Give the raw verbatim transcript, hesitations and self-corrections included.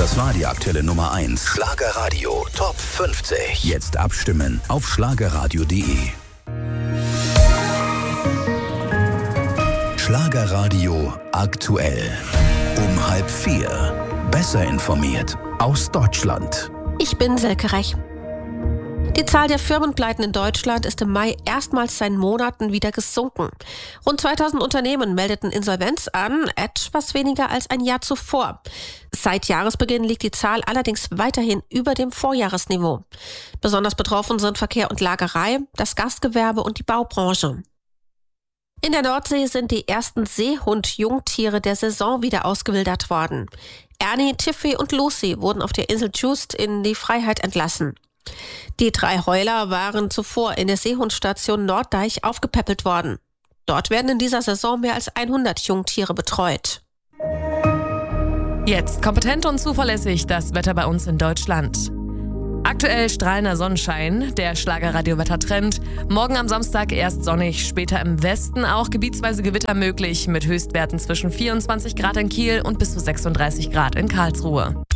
Das war die aktuelle Nummer eins. Schlagerradio Top fünfzig. Jetzt abstimmen auf schlagerradio punkt de. Schlagerradio aktuell. Um halb vier. Besser informiert aus Deutschland. Ich bin Silke Rech. Die Zahl der Firmenpleiten in Deutschland ist im Mai erstmals seit Monaten wieder gesunken. Rund zweitausend Unternehmen meldeten Insolvenz an, etwas weniger als ein Jahr zuvor. Seit Jahresbeginn liegt die Zahl allerdings weiterhin über dem Vorjahresniveau. Besonders betroffen sind Verkehr und Lagerei, das Gastgewerbe und die Baubranche. In der Nordsee sind die ersten Seehund-Jungtiere der Saison wieder ausgewildert worden. Ernie, Tiffy und Lucy wurden auf der Insel Juist in die Freiheit entlassen. Die drei Heuler waren zuvor in der Seehundstation Norddeich aufgepäppelt worden. Dort werden in dieser Saison mehr als hundert Jungtiere betreut. Jetzt kompetent und zuverlässig das Wetter bei uns in Deutschland. Aktuell strahlender Sonnenschein, der Schlagerradio-Wettertrend. Morgen am Samstag erst sonnig, später im Westen auch gebietsweise Gewitter möglich mit Höchstwerten zwischen vierundzwanzig Grad in Kiel und bis zu sechsunddreißig Grad in Karlsruhe.